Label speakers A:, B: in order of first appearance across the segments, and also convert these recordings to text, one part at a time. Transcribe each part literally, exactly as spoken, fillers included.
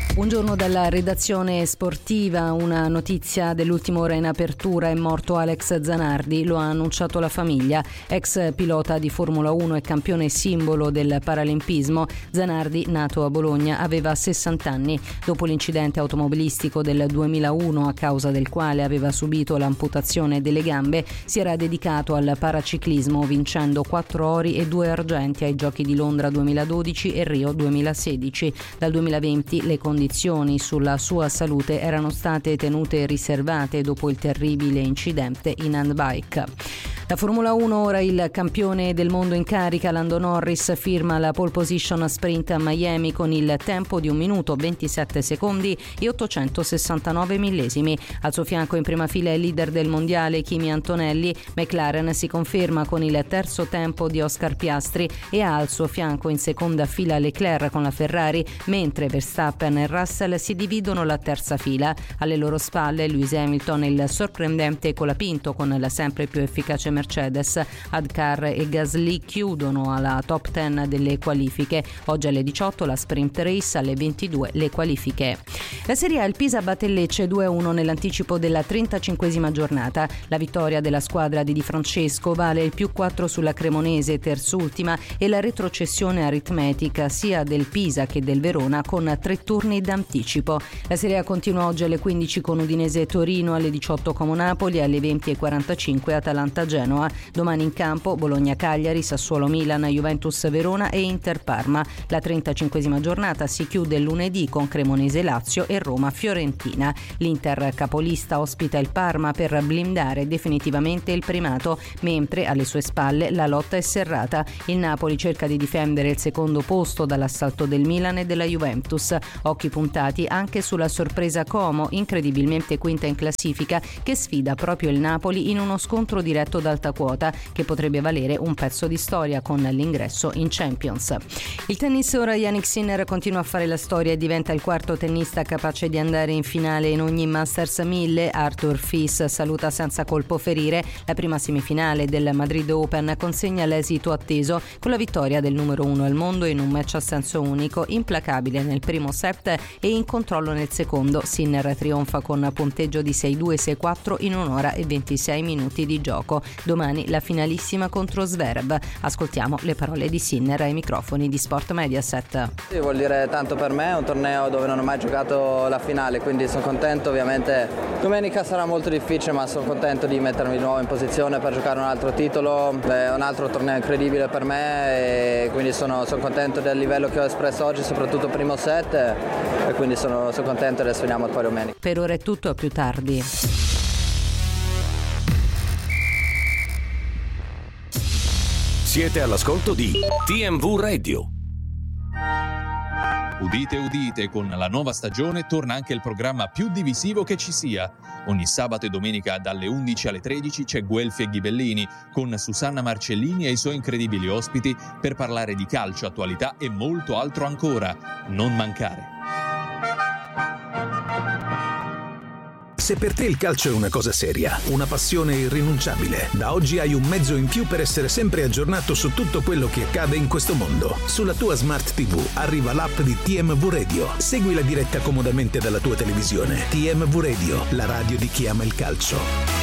A: Buongiorno dalla redazione sportiva, una notizia dell'ultima ora in apertura: è morto Alex Zanardi, lo ha annunciato la famiglia. Ex pilota di Formula uno e campione simbolo del paralimpismo, Zanardi, nato a Bologna, aveva sessanta anni. Dopo l'incidente automobilistico del duemilauno, a causa del quale aveva subito l'amputazione delle gambe, si era dedicato al paraciclismo, vincendo quattro ori e due argenti ai Giochi di Londra duemiladodici e Rio duemilasedici. Dal duemilaventi le condizioni sulla sua salute erano state tenute riservate dopo il terribile incidente in handbike. La Formula uno, ora il campione del mondo in carica, Lando Norris, firma la pole position a sprint a Miami con il tempo di un minuto ventisette secondi e ottocentosessantanove millesimi. Al suo fianco in prima fila il leader del mondiale Kimi Antonelli. McLaren si conferma con il terzo tempo di Oscar Piastri e ha al suo fianco in seconda fila Leclerc con la Ferrari, mentre Verstappen e Russell si dividono la terza fila. Alle loro spalle Lewis Hamilton e il sorprendente Colapinto con la sempre più efficace Mercedes. Adcar e Gasly chiudono alla top dieci delle qualifiche. Oggi alle diciotto la sprint race, alle ventidue le qualifiche. La Serie A, il Pisa batte il Lecce due a uno nell'anticipo della trentacinquesima giornata. La vittoria della squadra di Di Francesco vale il più quattro sulla Cremonese, terzultima, e la retrocessione aritmetica sia del Pisa che del Verona con tre turni d'anticipo. La Serie A continua oggi alle quindici con Udinese e Torino, alle diciotto Como Napoli, alle venti e quarantacinque Atalanta Genoa. Domani in campo Bologna-Cagliari, Sassuolo-Milan, Juventus-Verona e Inter-Parma. La trentacinquesima giornata si chiude lunedì con Cremonese-Lazio e Roma-Fiorentina. L'Inter, capolista, ospita il Parma per blindare definitivamente il primato, mentre alle sue spalle la lotta è serrata. Il Napoli cerca di difendere il secondo posto dall'assalto del Milan e della Juventus. Occhi puntati anche sulla sorpresa Como, incredibilmente quinta in classifica, che sfida proprio il Napoli in uno scontro diretto dal quota che potrebbe valere un pezzo di storia con l'ingresso in Champions. Il tennis, ora Jannik Sinner continua a fare la storia e diventa il quarto tennista capace di andare in finale in ogni Masters mille. Arthur Fils saluta senza colpo ferire. La prima semifinale del Madrid Open consegna l'esito atteso con la vittoria del numero uno al mondo in un match a senso unico, implacabile nel primo set e in controllo nel secondo. Sinner trionfa con punteggio di sei due sei quattro in un'ora e ventisei minuti di gioco. Domani la finalissima contro Zverev. Ascoltiamo le parole di Sinner ai microfoni di Sport Mediaset.
B: Sì, vuol dire tanto per me, è un torneo dove non ho mai giocato la finale, quindi sono contento. Ovviamente domenica sarà molto difficile, ma sono contento di mettermi di nuovo in posizione per giocare un altro titolo. È un altro torneo incredibile per me e quindi sono, sono contento del livello che ho espresso oggi, soprattutto primo set, e quindi sono, sono contento. Adesso vediamo poi domenica.
A: Per ora è tutto, a più tardi.
C: Siete all'ascolto di T M V Radio.
D: Udite, udite, con la nuova stagione torna anche il programma più divisivo che ci sia. Ogni sabato e domenica dalle undici alle tredici c'è Guelfi e Ghibellini con Susanna Marcellini e i suoi incredibili ospiti per parlare di calcio, attualità e molto altro ancora. Non mancare.
E: Se per te il calcio è una cosa seria, una passione irrinunciabile, da oggi hai un mezzo in più per essere sempre aggiornato su tutto quello che accade in questo mondo. Sulla tua Smart ti vu arriva l'app di T M V Radio. Segui la diretta comodamente dalla tua televisione. T M V Radio, la radio di chi ama il calcio.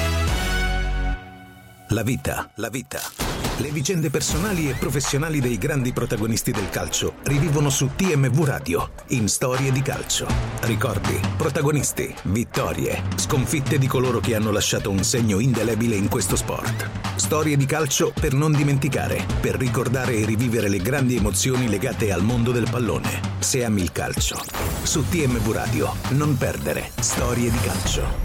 E: La vita, la vita. Le vicende personali e professionali dei grandi protagonisti del calcio rivivono su T M V Radio, in Storie di Calcio. Ricordi, protagonisti, vittorie, sconfitte di coloro che hanno lasciato un segno indelebile in questo sport. Storie di calcio per non dimenticare, per ricordare e rivivere le grandi emozioni legate al mondo del pallone. Se ami il calcio, su T M V Radio, non perdere Storie di Calcio.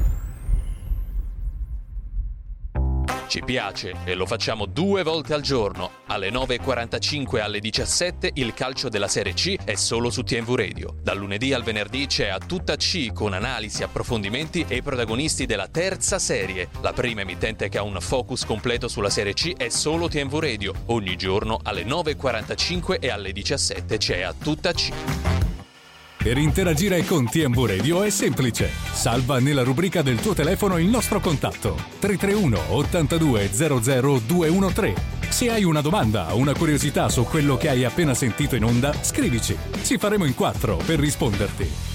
D: Ci piace e lo facciamo due volte al giorno. Alle nove e quarantacinque e alle diciassette il calcio della Serie C è solo su T M V Radio. Dal lunedì al venerdì c'è A Tutta C con analisi, approfondimenti e i protagonisti della terza serie. La prima emittente che ha un focus completo sulla Serie C è solo T M V Radio. Ogni giorno alle nove e quarantacinque e alle diciassette c'è A Tutta C.
F: Per interagire con T M V Radio è semplice. Salva nella rubrica del tuo telefono il nostro contatto tre tre uno ottantadue zero zero due uno tre Se hai una domanda o una curiosità su quello che hai appena sentito in onda, scrivici. Ci faremo in quattro per risponderti.